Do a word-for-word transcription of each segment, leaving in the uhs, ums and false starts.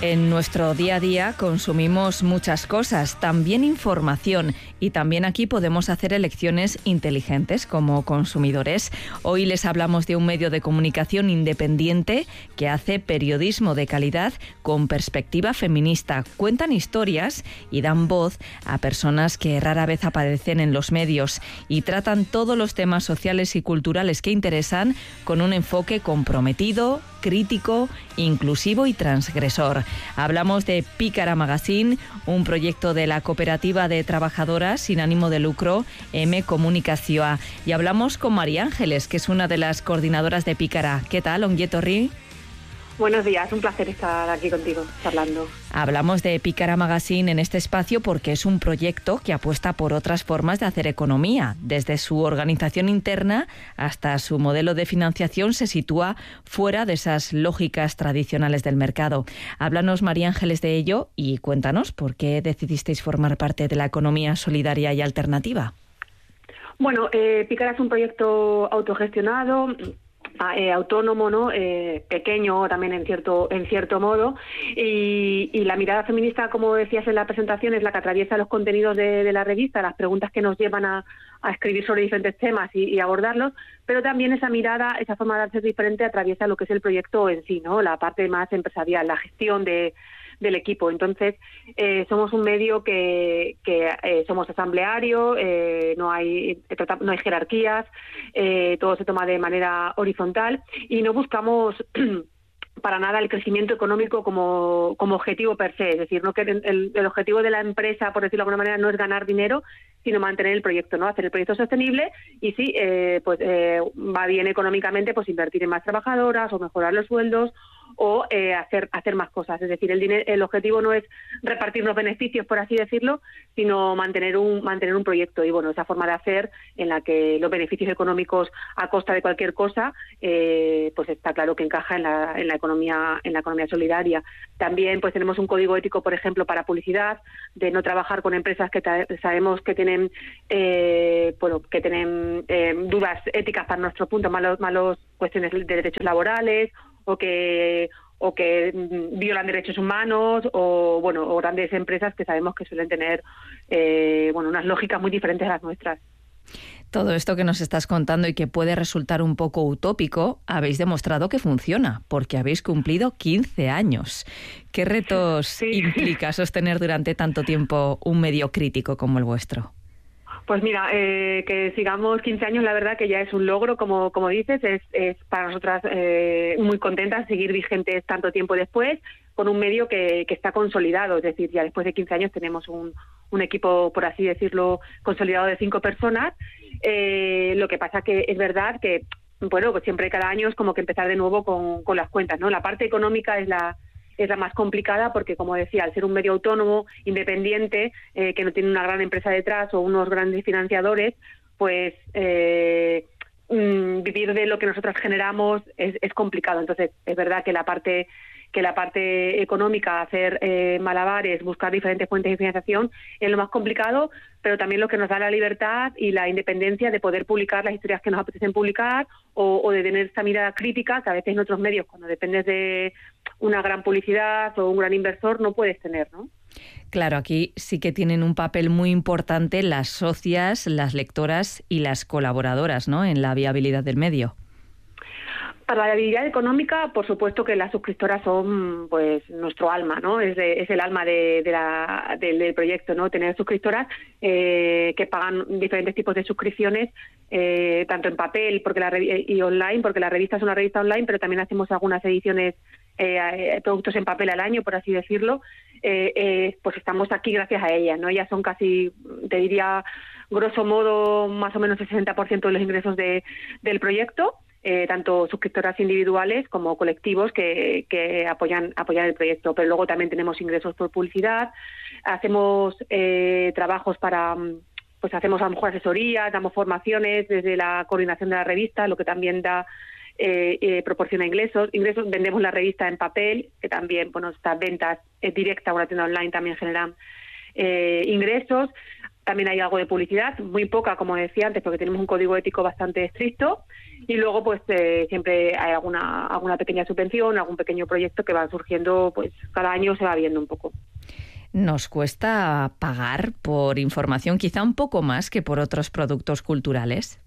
En nuestro día a día consumimos muchas cosas, también información, y también aquí podemos hacer elecciones inteligentes como consumidores. Hoy les hablamos de un medio de comunicación independiente que hace periodismo de calidad con perspectiva feminista. Cuentan historias y dan voz a personas que rara vez aparecen en los medios y tratan todos los temas sociales y culturales que interesan con un enfoque comprometido, crítico, inclusivo y transgresor. Hablamos de Pícara Magazine, un proyecto de la cooperativa de trabajadoras sin ánimo de lucro M Comunicación. Y hablamos con María Ángeles, que es una de las coordinadoras de Pícara. ¿Qué tal, Ongi etorri? Buenos días, un placer estar aquí contigo, charlando. Hablamos de Pícara Magazine en este espacio porque es un proyecto que apuesta por otras formas de hacer economía. Desde su organización interna hasta su modelo de financiación se sitúa fuera de esas lógicas tradicionales del mercado. Háblanos, María Ángeles, de ello y cuéntanos por qué decidisteis formar parte de la economía solidaria y alternativa. Bueno, eh, Pícara es un proyecto autogestionado, Eh, autónomo, ¿no? Eh, pequeño también en cierto en cierto modo, y, y la mirada feminista, como decías en la presentación, es la que atraviesa los contenidos de, de la revista, las preguntas que nos llevan a, a escribir sobre diferentes temas y, y abordarlos, pero también esa mirada, esa forma de darse diferente atraviesa lo que es el proyecto en sí, ¿no? La parte más empresarial, la gestión de del equipo. Entonces, eh, somos un medio que, que eh, somos asambleario, eh, no hay no hay jerarquías, eh, todo se toma de manera horizontal y no buscamos para nada el crecimiento económico como, como objetivo per se. Es decir, no que el, el objetivo de la empresa, por decirlo de alguna manera, no es ganar dinero, sino mantener el proyecto, ¿no? Hacer el proyecto sostenible y si eh, pues eh, va bien económicamente, pues invertir en más trabajadoras o mejorar los sueldos o eh, hacer hacer más cosas. Es decir, el dinero, el objetivo no es repartir los beneficios, por así decirlo, sino mantener un mantener un proyecto. Y bueno, esa forma de hacer en la que los beneficios económicos a costa de cualquier cosa, eh, pues está claro que encaja en la en la economía en la economía solidaria. También pues tenemos un código ético, por ejemplo, para publicidad, de no trabajar con empresas que sabemos que tienen eh, bueno que tienen eh, dudas éticas para nuestro punto, malos malos cuestiones de derechos laborales, o que o que violan derechos humanos, o bueno o grandes empresas que sabemos que suelen tener eh, bueno unas lógicas muy diferentes a las nuestras. Todo esto que nos estás contando y que puede resultar un poco utópico, habéis demostrado que funciona, porque habéis cumplido quince años. ¿Qué retos sí. implica sostener durante tanto tiempo un medio crítico como el vuestro? Pues mira, eh, que sigamos quince años, la verdad que ya es un logro, como como dices, es, es para nosotras eh, muy contentas seguir vigentes tanto tiempo después, con un medio que, que está consolidado. Es decir, ya después de quince años tenemos un, un equipo, por así decirlo, consolidado de cinco personas. Eh, lo que pasa que es verdad que, bueno, pues siempre cada año es como que empezar de nuevo con, con las cuentas, ¿no? La parte económica es la es la más complicada porque, como decía, al ser un medio autónomo, independiente, eh, que no tiene una gran empresa detrás o unos grandes financiadores, pues eh, mmm, vivir de lo que nosotros generamos es, es complicado. Entonces, es verdad que la parte que la parte económica, hacer eh, malabares, buscar diferentes fuentes de financiación, es lo más complicado, pero también lo que nos da la libertad y la independencia de poder publicar las historias que nos apetecen publicar o, o de tener esta mirada crítica que a veces en otros medios, cuando dependes de una gran publicidad o un gran inversor, no puedes tener, ¿no? Claro, aquí sí que tienen un papel muy importante las socias, las lectoras y las colaboradoras, ¿no?, en la viabilidad del medio. Para la viabilidad económica, por supuesto que las suscriptoras son pues nuestro alma, ¿no? Es, de, es el alma de, de la, de, del proyecto, ¿no? Tener suscriptoras eh, que pagan diferentes tipos de suscripciones, eh, tanto en papel porque la y online, porque la revista es una revista online, pero también hacemos algunas ediciones, eh, productos en papel al año, por así decirlo. Eh, eh, pues estamos aquí gracias a ellas, ¿no? Ellas son casi, te diría, grosso modo, más o menos el sesenta por ciento de los ingresos de, del proyecto. Eh, tanto suscriptoras individuales como colectivos que, que apoyan apoyan el proyecto, pero luego también tenemos ingresos por publicidad, hacemos eh, trabajos para, pues hacemos a lo mejor asesorías, damos formaciones desde la coordinación de la revista, lo que también da eh, eh, proporciona ingresos, ingresos, vendemos la revista en papel, que también, bueno, estas ventas eh, directas a una tienda online también generan eh, ingresos. También hay algo de publicidad, muy poca, como decía antes, porque tenemos un código ético bastante estricto. y luego pues eh, siempre hay alguna alguna pequeña subvención, algún pequeño proyecto que va surgiendo, pues cada año se va viendo un poco. ¿Nos cuesta pagar por información quizá un poco más que por otros productos culturales?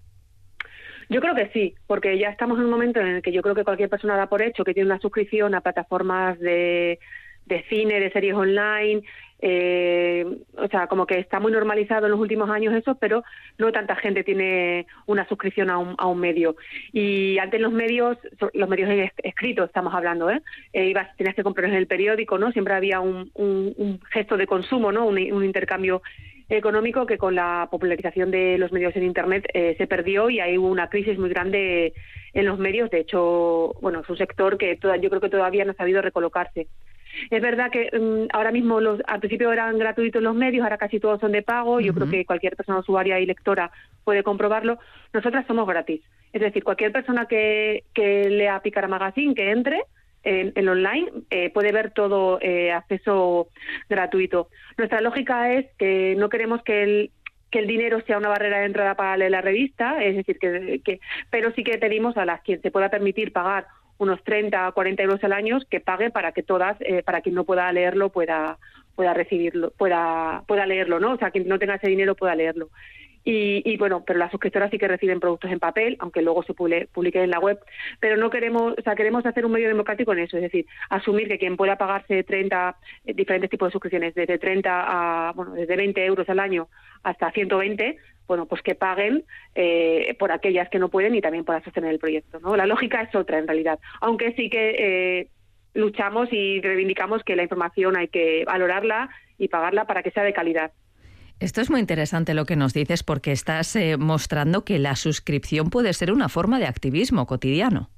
Yo creo que sí, porque ya estamos en un momento en el que yo creo que cualquier persona da por hecho que tiene una suscripción a plataformas de, de cine, de series online, eh, o sea, como que está muy normalizado en los últimos años eso, pero no tanta gente tiene una suscripción a un, a un medio. Y antes los medios, los medios escritos estamos hablando, ¿eh? eh ibas, tenías que comprar en el periódico, ¿no? Siempre había un, un, un gesto de consumo, ¿no? Un, un intercambio económico que con la popularización de los medios en Internet eh, se perdió y ahí hubo una crisis muy grande en los medios. De hecho, bueno, es un sector que toda, yo creo que todavía no ha sabido recolocarse. Es verdad que um, ahora mismo los, al principio eran gratuitos los medios, ahora casi todos son de pago. Uh-huh. Yo creo que cualquier persona usuaria y lectora puede comprobarlo. Nosotras somos gratis. Es decir, cualquier persona que, que lea Pícara Magazine, que entre en, en online, eh, puede ver todo eh, acceso gratuito. Nuestra lógica es que no queremos que el que el dinero sea una barrera de entrada para leer la revista, es decir, que, que pero sí que pedimos a las quien se pueda permitir pagar unos treinta, cuarenta euros al año, que pague para que todas, eh, para quien no pueda leerlo, pueda pueda recibirlo, pueda pueda leerlo, ¿no? O sea, quien no tenga ese dinero pueda leerlo. Y, y bueno, pero las suscriptoras sí que reciben productos en papel, aunque luego se publiquen en la web, pero no queremos, o sea, queremos hacer un medio democrático en eso, es decir, asumir que quien pueda pagarse treinta, eh, diferentes tipos de suscripciones, desde treinta a, bueno, desde veinte euros al año hasta ciento veinte, bueno, pues que paguen eh, por aquellas que no pueden y también para sostener el proyecto, ¿no? La lógica es otra en realidad, aunque sí que eh, luchamos y reivindicamos que la información hay que valorarla y pagarla para que sea de calidad. Esto es muy interesante lo que nos dices porque estás eh, mostrando que la suscripción puede ser una forma de activismo cotidiano.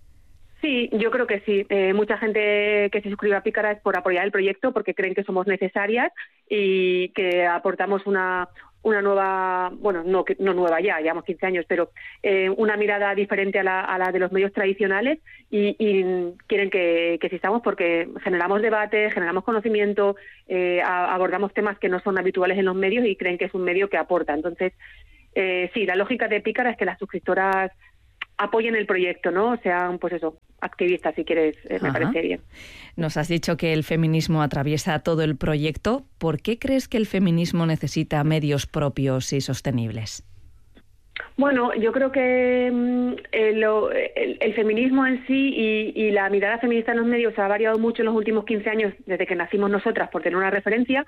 Sí, yo creo que sí. Eh, mucha gente que se suscribe a Pícara es por apoyar el proyecto porque creen que somos necesarias y que aportamos una una nueva, bueno, no no nueva ya, llevamos quince años, pero eh, una mirada diferente a la, a la de los medios tradicionales y, y quieren que, que existamos porque generamos debate, generamos conocimiento, eh, a, abordamos temas que no son habituales en los medios y creen que es un medio que aporta. Entonces, eh, sí, la lógica de Pícara es que las suscriptoras apoyen el proyecto, ¿no? Sean, pues eso, activistas, si quieres, eh, me Ajá. parece bien. Nos has dicho que el feminismo atraviesa todo el proyecto. ¿Por qué crees que el feminismo necesita medios propios y sostenibles? Bueno, yo creo que mm, el, el, el feminismo en sí y, y la mirada feminista en los medios ha variado mucho en los últimos quince años, desde que nacimos nosotras, por tener una referencia,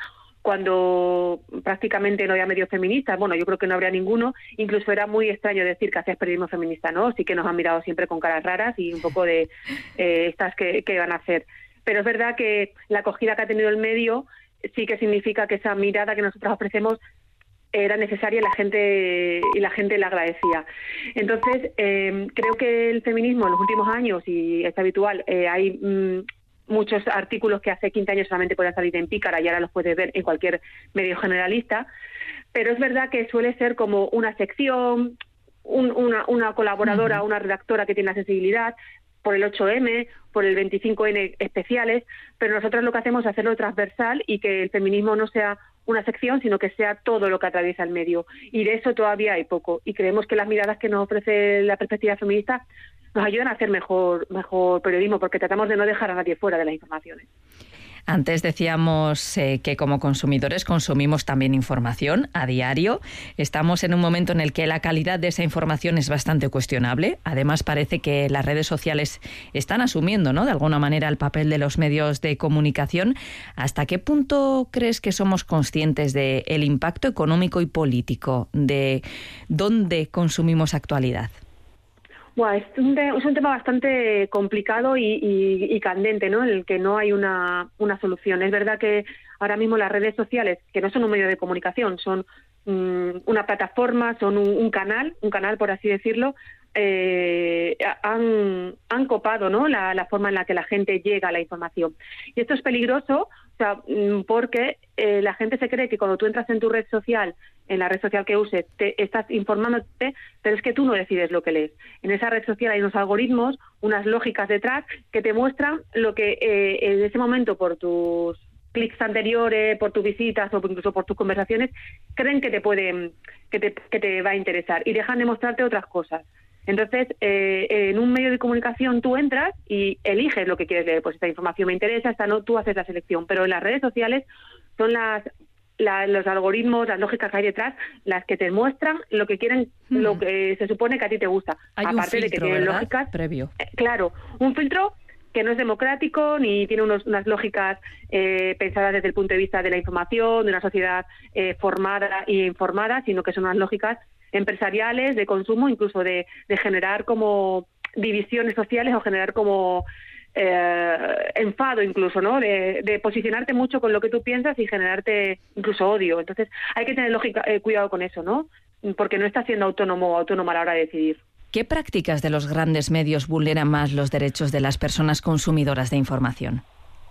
cuando prácticamente no había medios feministas. Bueno, yo creo que no habría ninguno. Incluso era muy extraño decir que hacías periodismo feminista, ¿no? Sí que nos han mirado siempre con caras raras y un poco de eh, estas que, que van a hacer. Pero es verdad que la acogida que ha tenido el medio sí que significa que esa mirada que nosotros ofrecemos era necesaria y la gente y la gente la agradecía. Entonces, eh, creo que el feminismo en los últimos años, y es habitual, eh, hay mmm, muchos artículos que hace quince años solamente podían salir en Pícara y ahora los puedes ver en cualquier medio generalista, pero es verdad que suele ser como una sección, un, una, una colaboradora, uh-huh. una redactora que tiene la sensibilidad, por el ocho eme, por el veinticinco ene especiales, pero nosotros lo que hacemos es hacerlo transversal y que el feminismo no sea una sección, sino que sea todo lo que atraviesa el medio. Y de eso todavía hay poco. Y creemos que las miradas que nos ofrece la perspectiva feminista nos ayudan a hacer mejor, mejor periodismo, porque tratamos de no dejar a nadie fuera de las informaciones. Antes decíamos eh, que como consumidores consumimos también información a diario. Estamos en un momento en el que la calidad de esa información es bastante cuestionable. Además, parece que las redes sociales están asumiendo, ¿no?, de alguna manera el papel de los medios de comunicación. ¿Hasta qué punto crees que somos conscientes del impacto económico y político de dónde consumimos actualidad? Bueno, es, un te- es un tema bastante complicado y, y, y candente, ¿no?, en el que no hay una, una solución. Es verdad que ahora mismo las redes sociales, que no son un medio de comunicación, son mmm, una plataforma, son un, un canal, un canal por así decirlo, eh, han, han copado, ¿no?, la, la forma en la que la gente llega a la información. Y esto es peligroso, o sea, porque eh, la gente se cree que cuando tú entras en tu red social, en la red social que uses, te estás informándote, pero es que tú no decides lo que lees. En esa red social hay unos algoritmos, unas lógicas detrás que te muestran lo que eh, en ese momento, por tus clics anteriores, por tus visitas o incluso por tus conversaciones, creen que te pueden, que te, que te va a interesar y dejan de mostrarte otras cosas. Entonces, eh, en un medio de comunicación tú entras y eliges lo que quieres leer. Pues esta información me interesa, esta no, tú haces la selección. Pero en las redes sociales son las La, los algoritmos, las lógicas que hay detrás, las que te muestran lo que quieren, hmm. lo que se supone que a ti te gusta. Hay Aparte un filtro, de que tienen ¿verdad? lógicas Previo. Eh, claro, un filtro que no es democrático ni tiene unos, unas lógicas eh, pensadas desde el punto de vista de la información, de una sociedad eh, formada e informada, sino que son unas lógicas empresariales, de consumo, incluso de, de generar como divisiones sociales o generar como Eh, enfado incluso, ¿no? De, de posicionarte mucho con lo que tú piensas y generarte incluso odio. Entonces hay que tener lógica, eh, cuidado con eso, ¿no? Porque no estás siendo autónomo o autónoma a la hora de decidir. ¿Qué prácticas de los grandes medios vulneran más los derechos de las personas consumidoras de información?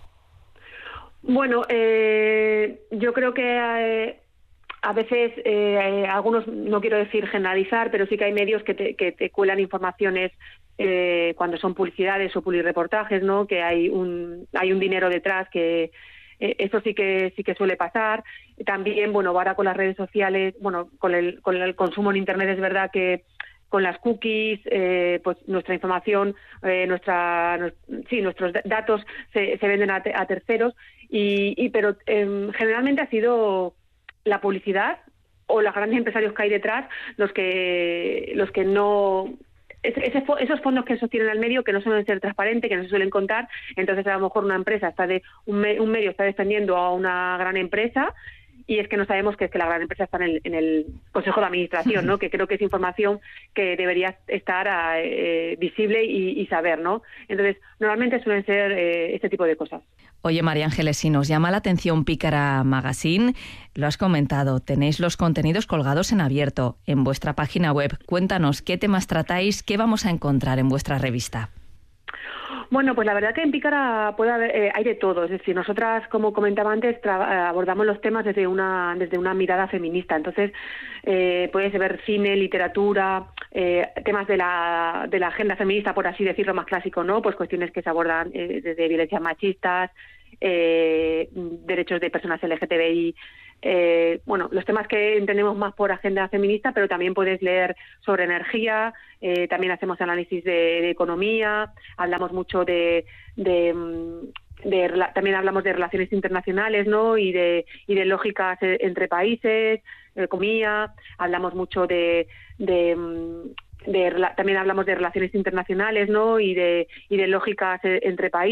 Bueno, eh, yo creo que eh, a veces eh, algunos, no quiero decir generalizar, pero sí que hay medios que te, que te cuelan informaciones Eh, cuando son publicidades o publireportajes, ¿no? Que hay un hay un dinero detrás, que eh, eso sí que sí que suele pasar. También, bueno, ahora con las redes sociales, bueno, con el con el consumo en internet es verdad que con las cookies, eh, pues nuestra información, eh, nuestra no, sí nuestros datos se, se venden a, te, a terceros y, y pero eh, generalmente ha sido la publicidad o los grandes empresarios que hay detrás los que los que no Ese, esos fondos que sostienen al medio, que no suelen ser transparentes, que no se suelen contar. Entonces a lo mejor una empresa está de un, me, un medio está defendiendo a una gran empresa y es que no sabemos que es que la gran empresa está en el, en el Consejo de Administración, ¿no? Que creo que es información que debería estar eh, visible y, y saber, ¿no? Entonces normalmente suelen ser eh, este tipo de cosas. Oye, María Ángeles, si nos llama la atención Pícara Magazine, lo has comentado, tenéis los contenidos colgados en abierto en vuestra página web. Cuéntanos qué temas tratáis, qué vamos a encontrar en vuestra revista. Bueno, pues la verdad que en Pícara puede haber, eh, hay de todo. Es decir, nosotras, como comentaba antes, tra- abordamos los temas desde una desde una mirada feminista. Entonces, eh, puedes ver cine, literatura, eh, temas de la de la agenda feminista, por así decirlo, más clásico, ¿no? Pues cuestiones que se abordan eh, desde violencias machistas, eh, derechos de personas L G T B I, eh, bueno, los temas que entendemos más por agenda feminista, pero también puedes leer sobre energía, eh, también hacemos análisis de, de economía, hablamos mucho de, de, de, de también hablamos de relaciones internacionales, ¿no? Y de y de lógicas entre países, economía, hablamos mucho de, de De, también hablamos de relaciones internacionales, ¿no? Y de y de lógicas entre países.